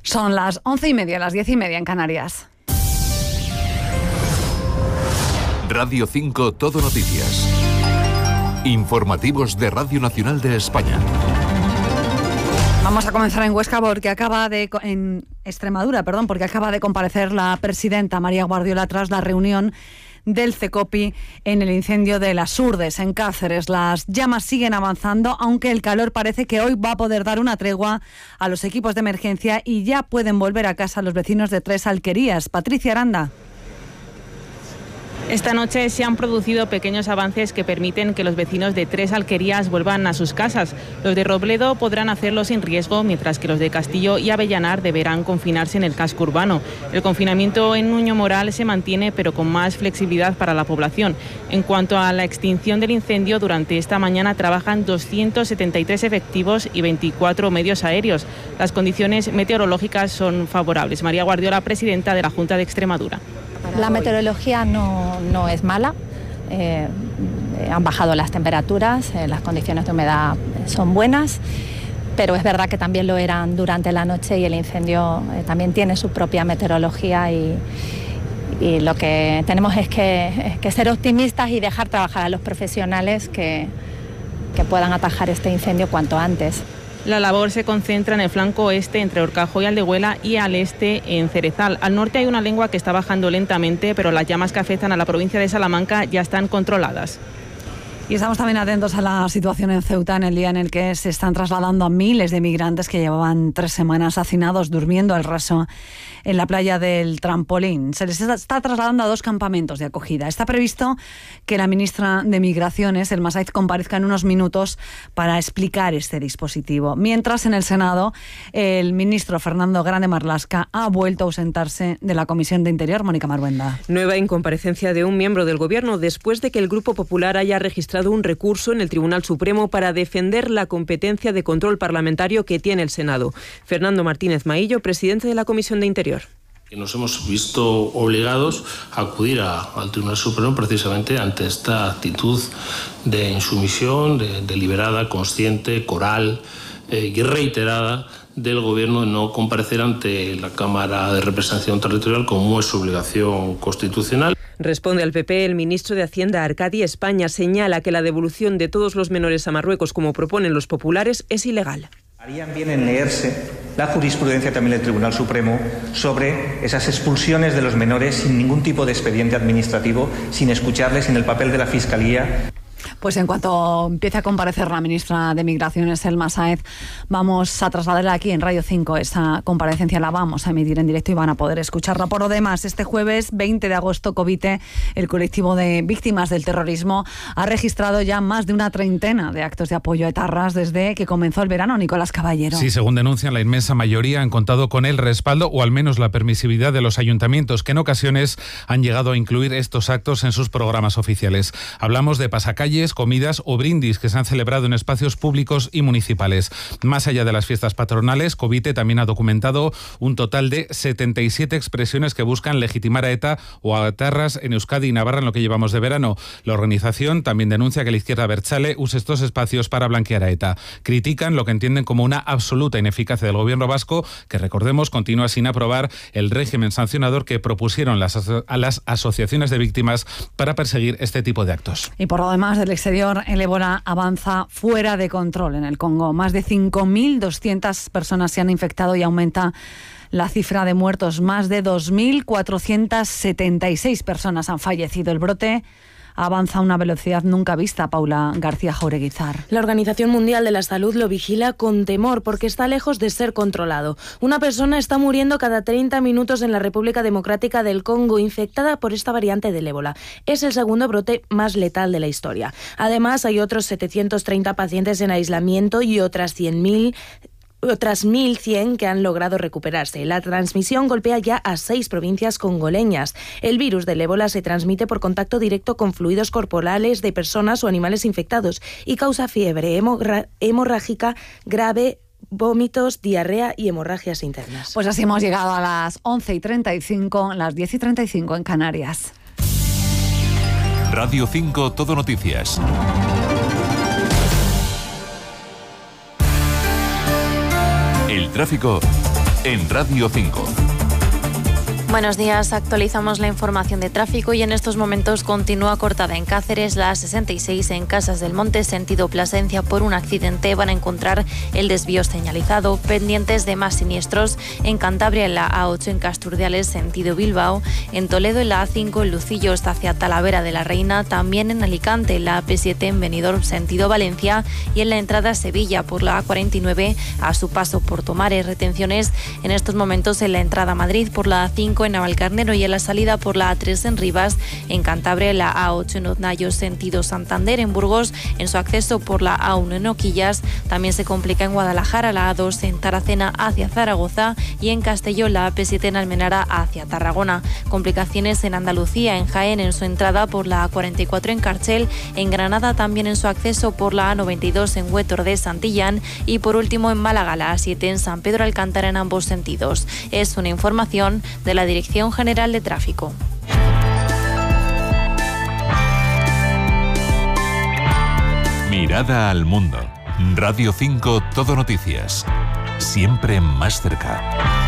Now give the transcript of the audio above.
Son las 11:30, las 10:30 en Canarias. Radio 5 Todo Noticias. Informativos de Radio Nacional de España. Vamos a comenzar en Huesca en Extremadura, porque acaba de comparecer la presidenta María Guardiola tras la reunión del CECOPI en el incendio de Las Urdes, en Cáceres. Las llamas siguen avanzando, aunque el calor parece que hoy va a poder dar una tregua a los equipos de emergencia y ya pueden volver a casa los vecinos de Tres Alquerías. Patricia Aranda. Esta noche se han producido pequeños avances que permiten que los vecinos de Tres Alquerías vuelvan a sus casas. Los de Robledo podrán hacerlo sin riesgo, mientras que los de Castillo y Avellanar deberán confinarse en el casco urbano. El confinamiento en Nuño Moral se mantiene, pero con más flexibilidad para la población. En cuanto a la extinción del incendio, durante esta mañana trabajan 273 efectivos y 24 medios aéreos. Las condiciones meteorológicas son favorables. María Guardiola, presidenta de la Junta de Extremadura. La meteorología no es mala, han bajado las temperaturas, las condiciones de humedad son buenas, pero es verdad que también lo eran durante la noche y el incendio también tiene su propia meteorología y lo que tenemos es que ser optimistas y dejar trabajar a los profesionales que puedan atajar este incendio cuanto antes. La labor se concentra en el flanco oeste entre Horcajo y Aldehuela y al este en Cerezal. Al norte hay una lengua que está bajando lentamente, pero las llamas que afectan a la provincia de Salamanca ya están controladas. Y estamos también atentos a la situación en Ceuta, en el día en el que se están trasladando a miles de migrantes que llevaban 3 semanas hacinados durmiendo al raso en la playa del Trampolín. Se les está trasladando a 2 campamentos de acogida. Está previsto que la ministra de Migraciones, Elma Sáiz, comparezca en unos minutos para explicar este dispositivo. Mientras, en el Senado, el ministro Fernando Grande Marlaska ha vuelto a ausentarse de la Comisión de Interior. Mónica Marbuenda. Nueva incomparecencia de un miembro del Gobierno después de que el Grupo Popular haya registrado un recurso en el Tribunal Supremo para defender la competencia de control parlamentario que tiene el Senado. Fernando Martínez Maillo, presidente de la Comisión de Interior. Nos hemos visto obligados a acudir al Tribunal Supremo precisamente ante esta actitud de insumisión, deliberada, consciente, coral y reiterada del Gobierno de no comparecer ante la Cámara de Representación Territorial como es su obligación constitucional. Responde al PP el ministro de Hacienda, Arcadi España, señala que la devolución de todos los menores a Marruecos, como proponen los populares, es ilegal. Harían bien en leerse la jurisprudencia también del Tribunal Supremo sobre esas expulsiones de los menores sin ningún tipo de expediente administrativo, sin escucharles, sin el papel de la Fiscalía. Pues en cuanto empiece a comparecer la ministra de Migraciones, Elma Sáiz, vamos a trasladarla aquí en Radio 5. Esa comparecencia la vamos a emitir en directo y van a poder escucharla. Por lo demás, este jueves 20 de agosto, Covite, el colectivo de víctimas del terrorismo, ha registrado ya más de una treintena de actos de apoyo a etarras desde que comenzó el verano. Nicolás Caballero. Sí, según denuncian, la inmensa mayoría han contado con el respaldo o al menos la permisividad de los ayuntamientos, que en ocasiones han llegado a incluir estos actos en sus programas oficiales. Hablamos de pasacalles, comidas o brindis que se han celebrado en espacios públicos y municipales. Más allá de las fiestas patronales, Covite también ha documentado un total de 77 expresiones que buscan legitimar a ETA o a etarras en Euskadi y Navarra en lo que llevamos de verano. La organización también denuncia que la izquierda abertzale usa estos espacios para blanquear a ETA. Critican lo que entienden como una absoluta ineficacia del gobierno vasco, que recordemos continúa sin aprobar el régimen sancionador que propusieron a las asociaciones de víctimas para perseguir este tipo de actos. Y por lo demás, del exterior, el ébola avanza fuera de control en el Congo. Más de 5.200 personas se han infectado y aumenta la cifra de muertos. Más de 2.476 personas han fallecido. El brote avanza a una velocidad nunca vista. Paula García Jaureguizar. La Organización Mundial de la Salud lo vigila con temor porque está lejos de ser controlado. Una persona está muriendo cada 30 minutos en la República Democrática del Congo infectada por esta variante del ébola. Es el segundo brote más letal de la historia. Además, hay otros 730 pacientes en aislamiento y otras 1.100 que han logrado recuperarse. La transmisión golpea ya a 6 provincias congoleñas. El virus del ébola se transmite por contacto directo con fluidos corporales de personas o animales infectados y causa fiebre hemorrágica grave, vómitos, diarrea y hemorragias internas. Pues así hemos llegado a las 11:35, las 10:35 en Canarias. Radio 5 Todo Noticias. El tráfico en Radio 5. Buenos días, actualizamos la información de tráfico y en estos momentos continúa cortada en Cáceres la A66 en Casas del Monte, sentido Plasencia, por un accidente. Van a encontrar el desvío señalizado. Pendientes de más siniestros en Cantabria, en la A8 en Casturdiales, sentido Bilbao. En Toledo, en la A5 en Lucillos hacia Talavera de la Reina. También en Alicante, en la AP7 en Benidorm, sentido Valencia. Y en la entrada a Sevilla por la A49 a su paso por Tomares. Retenciones en estos momentos en la entrada a Madrid por la A5 en Navalcarnero y en la salida por la A3 en Rivas. En Cantabria, la A8 en Oznallos, sentido Santander. En Burgos, en su acceso por la A1 en Oquillas. También se complica en Guadalajara, la A2 en Taracena hacia Zaragoza. Y en Castellón, la AP7 en Almenara hacia Tarragona. Complicaciones en Andalucía, en Jaén, en su entrada por la A44 en Carchel. En Granada, también en su acceso por la A92 en Huétor de Santillán. Y por último, en Málaga, la A7 en San Pedro Alcántara en ambos sentidos. Es una información de la Dirección General de Tráfico. Mirada al mundo. Radio 5 Todo Noticias. Siempre más cerca.